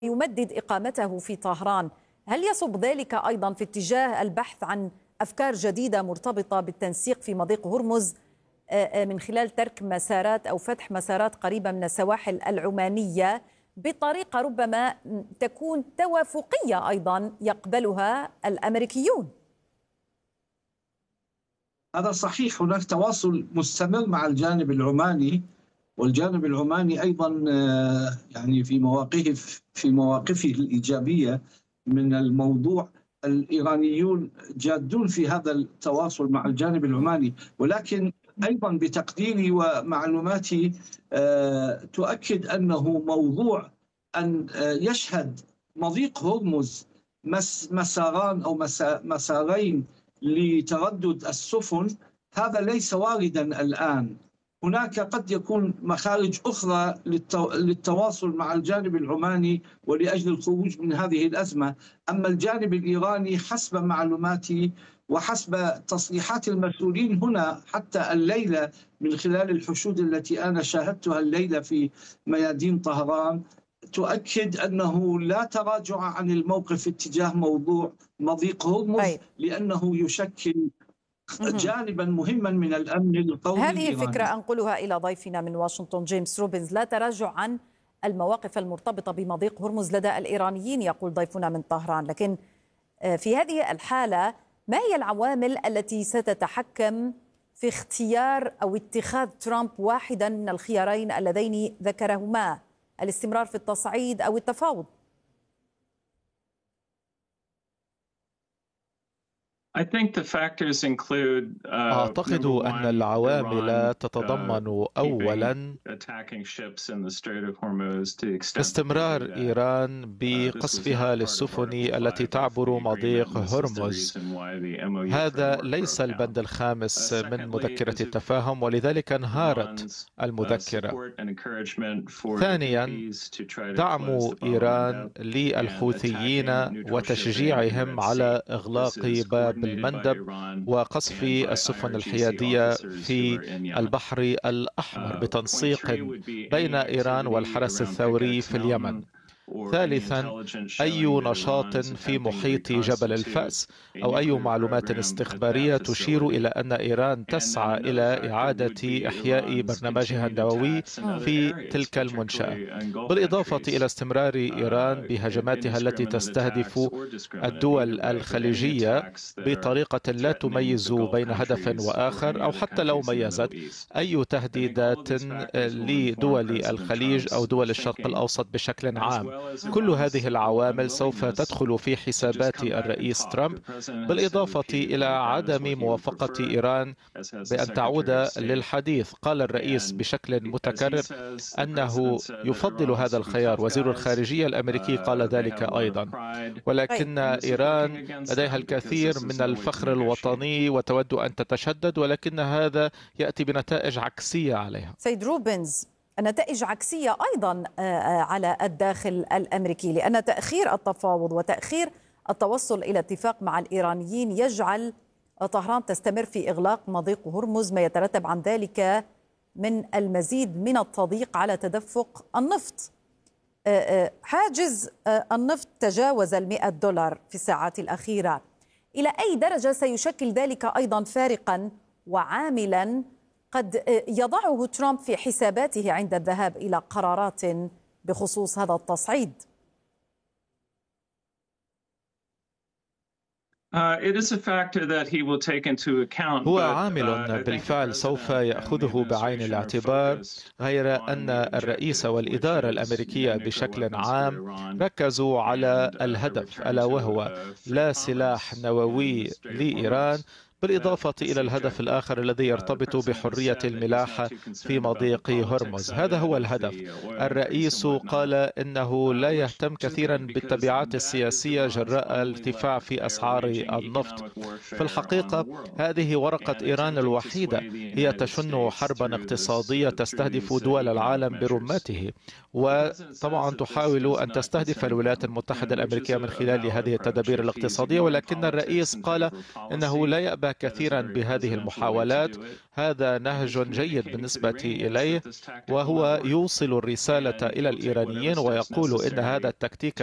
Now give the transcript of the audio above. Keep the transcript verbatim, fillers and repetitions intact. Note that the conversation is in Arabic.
يمدد إقامته في طهران. هل يصب ذلك أيضا في اتجاه البحث عن أفكار جديدة مرتبطة بالتنسيق في مضيق هرمز من خلال ترك مسارات أو فتح مسارات قريبة من السواحل العمانية بطريقة ربما تكون توافقية أيضا يقبلها الأمريكيون؟ هذا صحيح، هناك تواصل مستمر مع الجانب العماني، والجانب العماني أيضا يعني في مواقف في مواقفه الإيجابية من الموضوع. الإيرانيون جادون في هذا التواصل مع الجانب العماني، ولكن أيضا بتقديري ومعلوماتي تؤكد أنه موضوع أن يشهد مضيق هرمز مساران أو مسارين لتردد السفن، هذا ليس واردا الآن. هناك قد يكون مخارج أخرى للتواصل مع الجانب العماني ولأجل الخروج من هذه الأزمة. أما الجانب الإيراني حسب معلوماتي وحسب تصريحات المسؤولين هنا حتى الليلة من خلال الحشود التي أنا شاهدتها الليلة في ميادين طهران، تؤكد أنه لا تراجع عن الموقف اتجاه موضوع مضيق هرمز، لأنه يشكل جانبا مهما من الأمن القومي. هذه الفكرة أنقلها إلى ضيفنا من واشنطن جيمس روبنز. لا تراجع عن المواقف المرتبطة بمضيق هرمز لدى الإيرانيين يقول ضيفنا من طهران، لكن في هذه الحالة ما هي العوامل التي ستتحكم في اختيار أو اتخاذ ترامب واحدا من الخيارين اللذين ذكرهما، الاستمرار في التصعيد أو التفاوض؟ أعتقد أن العوامل تتضمن أولاً استمرار إيران بقصفها للسفن التي تعبر مضيق هرمز. هذا ليس البند الخامس من مذكرة التفاهم، ولذلك انهارت المذكرة. ثانياً دعم إيران للحوثيين وتشجيعهم على إغلاق باب المندب وقصف السفن الحيادية في البحر الأحمر بتنسيق بين إيران والحرس الثوري في اليمن. ثالثا أي نشاط في محيط جبل الفأس أو أي معلومات استخبارية تشير إلى أن إيران تسعى إلى إعادة إحياء برنامجها النووي في تلك المنشأة، بالإضافة إلى استمرار إيران بهجماتها التي تستهدف الدول الخليجية بطريقة لا تميز بين هدف وآخر، أو حتى لو ميزت أي تهديدات لدول الخليج أو دول الشرق الأوسط بشكل عام. كل هذه العوامل سوف تدخل في حسابات الرئيس ترامب، بالإضافة إلى عدم موافقة إيران بأن تعود للحديث. قال الرئيس بشكل متكرر أنه يفضل هذا الخيار، وزير الخارجية الأمريكي قال ذلك أيضا، ولكن إيران لديها الكثير من الفخر الوطني وتود أن تتشدد، ولكن هذا يأتي بنتائج عكسية عليها. سيد روبنز، نتائج عكسية أيضا على الداخل الأمريكي، لأن تأخير التفاوض وتأخير التوصل إلى اتفاق مع الإيرانيين يجعل طهران تستمر في إغلاق مضيق هرمز، ما يترتب عن ذلك من المزيد من التضييق على تدفق النفط. حاجز النفط تجاوز المئة دولار في الساعات الأخيرة. إلى أي درجة سيشكل ذلك أيضا فارقا وعاملا قد يضعه ترامب في حساباته عند الذهاب إلى قرارات بخصوص هذا التصعيد؟ هو عامل بالفعل سوف يأخذه بعين الاعتبار، غير أن الرئيس والإدارة الأمريكية بشكل عام ركزوا على الهدف، ألا وهو لا سلاح نووي لإيران، بالإضافة إلى الهدف الآخر الذي يرتبط بحرية الملاحة في مضيق هرمز. هذا هو الهدف. الرئيس قال إنه لا يهتم كثيرا بالتبعات السياسية جراء الارتفاع في أسعار النفط. في الحقيقة هذه ورقة إيران الوحيدة، هي تشن حربا اقتصادية تستهدف دول العالم برمته، وطبعا تحاول أن تستهدف الولايات المتحدة الأمريكية من خلال هذه التدابير الاقتصادية، ولكن الرئيس قال إنه لا يأبه تفائل كثيرا بهذه المحاولات. هذا نهج جيد بالنسبة إليه، وهو يوصل الرسالة إلى الإيرانيين ويقول إن هذا التكتيك